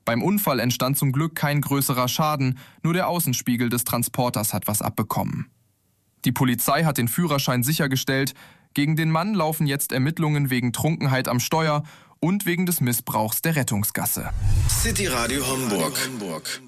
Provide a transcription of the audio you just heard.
Beim Unfall entstand zum Glück kein größerer Schaden, nur der Außenspiegel des Transporters hat was abbekommen. Die Polizei hat den Führerschein sichergestellt. Gegen den Mann laufen jetzt Ermittlungen wegen Trunkenheit am Steuer und wegen des Missbrauchs der Rettungsgasse. City Radio Hamburg.